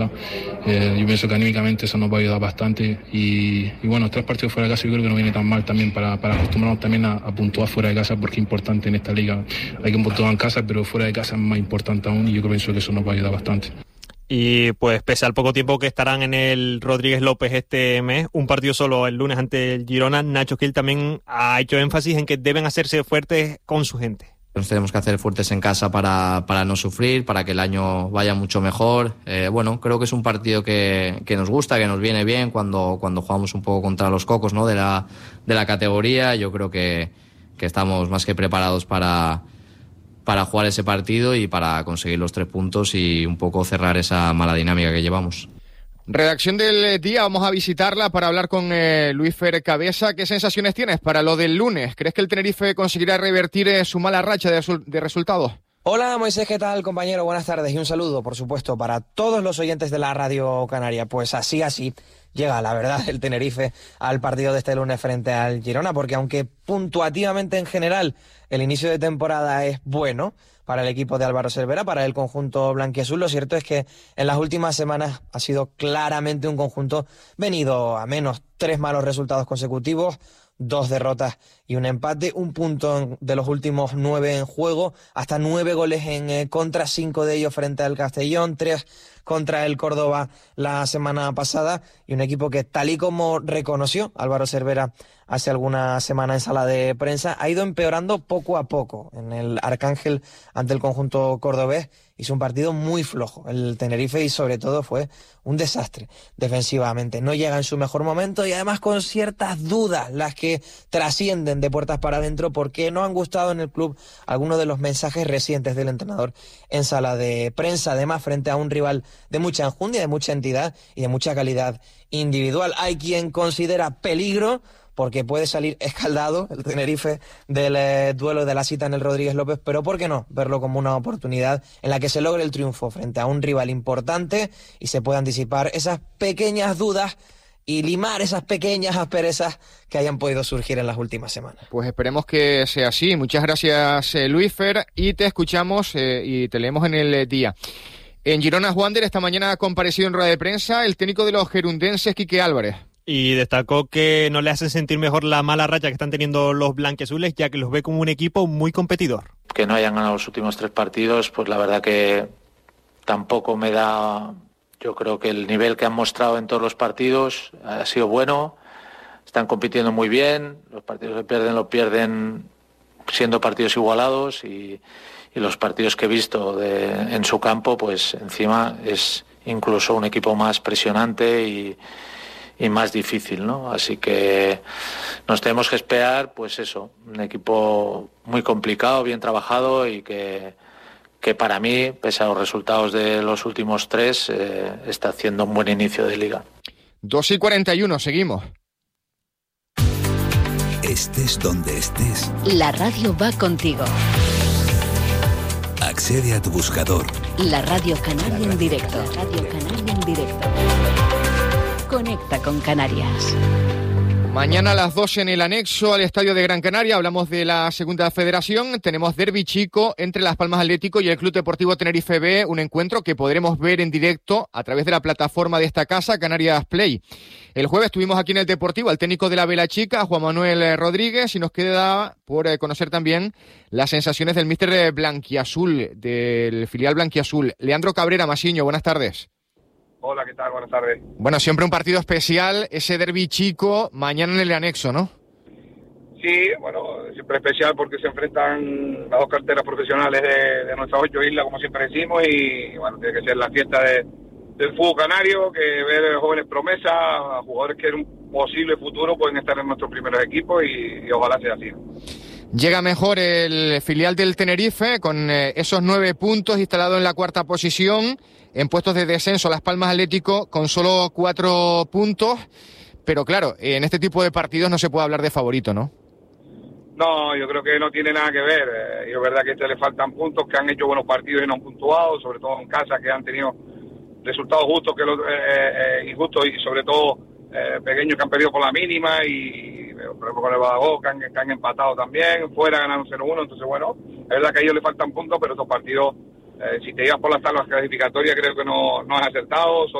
Yo pienso que anímicamente eso nos va a ayudar bastante y bueno, 3 partidos fuera de casa yo creo que no viene tan mal también para acostumbrarnos también a puntuar fuera de casa, porque es importante en esta liga. Hay que puntuar en casa, pero fuera de casa es más importante aún, y yo pienso que eso nos va a ayudar bastante. Y pues pese al poco tiempo que estarán en el Rodríguez López este mes, un partido solo el lunes ante el Girona, Nacho Gil también ha hecho énfasis en que deben hacerse fuertes con su gente. Nos tenemos que hacer fuertes en casa para no sufrir, para que el año vaya mucho mejor. Bueno, creo que es un partido que nos gusta, que nos viene bien cuando jugamos un poco contra los cocos, ¿no?, de la categoría. Yo creo que estamos más que preparados para jugar ese partido y para conseguir los 3 puntos y un poco cerrar esa mala dinámica que llevamos. Redacción del día, vamos a visitarla para hablar con Luis Fer Cabeza. ¿Qué sensaciones tienes para lo del lunes? ¿Crees que el Tenerife conseguirá revertir su mala racha de resultados? Hola Moisés, ¿qué tal, compañero? Buenas tardes y un saludo, por supuesto, para todos los oyentes de la Radio Canaria. Pues así llega, la verdad, el Tenerife al partido de este lunes frente al Girona, porque aunque puntuativamente en general el inicio de temporada es bueno para el equipo de Álvaro Cervera, para el conjunto blanquiazul, lo cierto es que en las últimas semanas ha sido claramente un conjunto venido a menos. 3 malos resultados consecutivos, 2 derrotas y un empate, 1 punto de los últimos 9 en juego, hasta 9 goles en contra, 5 de ellos frente al Castellón, 3 contra el Córdoba la semana pasada, y un equipo que, tal y como reconoció Álvaro Cervera hace alguna semana en sala de prensa, ha ido empeorando poco a poco. En el Arcángel ante el conjunto cordobés hizo un partido muy flojo el Tenerife y sobre todo fue un desastre defensivamente. No llega en su mejor momento y además con ciertas dudas, las que trascienden de puertas para adentro, porque no han gustado en el club algunos de los mensajes recientes del entrenador en sala de prensa. Además, frente a un rival de mucha enjundia, de mucha entidad y de mucha calidad individual. Hay quien considera peligro porque puede salir escaldado el Tenerife del duelo de la cita en el Rodríguez López, pero ¿por qué no verlo como una oportunidad en la que se logre el triunfo frente a un rival importante y se puedan disipar esas pequeñas dudas y limar esas pequeñas asperezas que hayan podido surgir en las últimas semanas? Pues esperemos que sea así. Muchas gracias, Luis Fer, y te escuchamos y te leemos en el día. En Girona Wander esta mañana ha comparecido en rueda de prensa el técnico de los gerundenses, Quique Álvarez. Y destacó que no le hacen sentir mejor la mala racha que están teniendo los blanquiazules, ya que los ve como un equipo muy competidor. Que no hayan ganado los últimos 3 partidos, pues la verdad que tampoco me da. Yo creo que el nivel que han mostrado en todos los partidos ha sido bueno. Están compitiendo muy bien. Los partidos que pierden lo pierden siendo partidos igualados, y los partidos que he visto en su campo, pues encima es incluso un equipo más presionante y más difícil, ¿no? Así que nos tenemos que esperar, pues eso, un equipo muy complicado, bien trabajado, y que para mí, pese a los resultados de los últimos 3, está haciendo un buen inicio de liga. 2:41, seguimos. Estés donde estés, la radio va contigo. Accede a tu buscador. La Radio Canaria en directo. La Radio Canaria en directo. Conecta con Canarias. Mañana a las 2 en el anexo al Estadio de Gran Canaria hablamos de la Segunda Federación. Tenemos derbi chico entre Las Palmas Atlético y el Club Deportivo Tenerife B, un encuentro que podremos ver en directo a través de la plataforma de esta casa, Canarias Play. El jueves tuvimos aquí en el Deportivo al técnico de la Vela Chica, Juan Manuel Rodríguez, y nos queda por conocer también las sensaciones del míster blanquiazul, del filial blanquiazul. Leandro Cabrera, Masiño, buenas tardes. Hola, ¿qué tal? Buenas tardes. Bueno, siempre un partido especial, ese derbi chico, mañana en el anexo, ¿no? Sí, bueno, siempre especial porque se enfrentan las 2 carteras profesionales de nuestras 8 islas, como siempre decimos, y bueno, tiene que ser la fiesta del fútbol canario, que ver jóvenes promesas, jugadores que en un posible futuro pueden estar en nuestros primeros equipos y ojalá sea así. Llega mejor el filial del Tenerife con esos 9 puntos, instalado en la 4ª posición, en puestos de descenso Las Palmas Atlético con solo 4 puntos, pero claro, en este tipo de partidos no se puede hablar de favorito, ¿no? No, yo creo que no tiene nada que ver, y es verdad que le faltan puntos, que han hecho buenos partidos y no han puntuado, sobre todo en casa, que han tenido resultados justos injustos y sobre todo pequeños que han perdido por la mínima, y por ejemplo con el Badajoz que han empatado también, fuera ganaron 0-1, entonces bueno, es verdad que a ellos le faltan puntos, pero estos partidos Si te ibas por las tablas clasificatorias, creo que no has acertado.